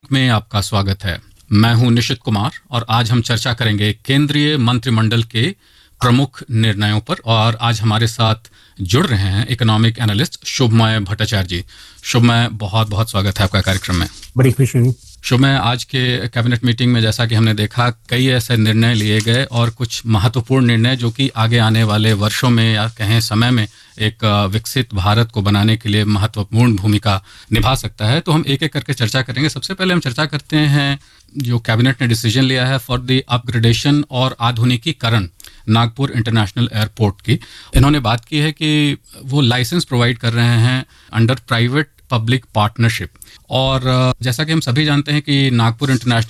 में आपका स्वागत है। मैं हूं निशित कुमार और आज हम चर्चा करेंगे केंद्रीय मंत्रिमंडल के प्रमुख निर्णयों पर। और आज हमारे साथ जुड़ रहे हैं इकोनॉमिक एनालिस्ट शुभमय भट्टाचार्य जी। शुभमय, बहुत बहुत स्वागत है आपका कार्यक्रम में। बड़ी खुशी हुई। शुभमय, आज के कैबिनेट मीटिंग में जैसा कि हमने देखा, कई ऐसे निर्णय लिए गए और कुछ महत्वपूर्ण निर्णय जो कि आगे आने वाले वर्षों में या कहें समय में एक विकसित भारत को बनाने के लिए महत्वपूर्ण भूमिका निभा सकता है। तो हम एक एक करके चर्चा करेंगे। सबसे पहले हम चर्चा करते हैं जो कैबिनेट ने डिसीजन लिया है फॉर द अपग्रेडेशन और आधुनिकीकरण नागपुर इंटरनेशनल एयरपोर्ट की। इन्होंने बात की है कि वो लाइसेंस प्रोवाइड कर रहे हैं अंडर प्राइवेट पब्लिक पार्टनरशिप। और जैसा कि हम सभी जानते हैं कि नागपुर इंटरनेशनल